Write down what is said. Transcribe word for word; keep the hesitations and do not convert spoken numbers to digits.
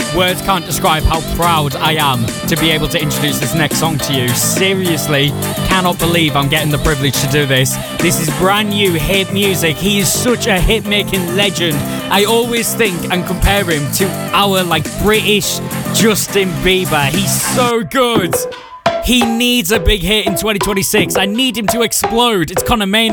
Words can't describe how proud I am to be able to introduce this next song to you. Seriously, cannot believe I'm getting the privilege to do this. This is brand new hit music. He is such a hit-making legend. I always think and compare him to our, like, British Justin Bieber. He's so good. He needs a big hit in twenty twenty-six. I need him to explode. It's Conor Maynard.